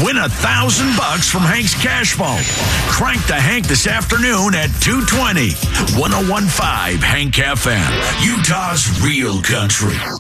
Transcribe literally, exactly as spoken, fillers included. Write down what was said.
Win a thousand bucks from Hank's Cash Phone. Crank the Hank this afternoon at two twenty. ten fifteen Hank F M, Utah's real country.